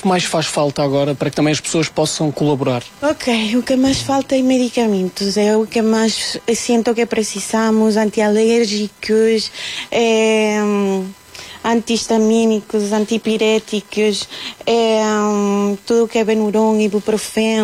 que mais faz falta agora para que também as pessoas possam colaborar? Ok, o que mais falta é medicamentos, é o que mais sinto que precisamos, antialérgicos, antihistamínicos, antipiréticos, tudo que é Benuron, ibuprofeno.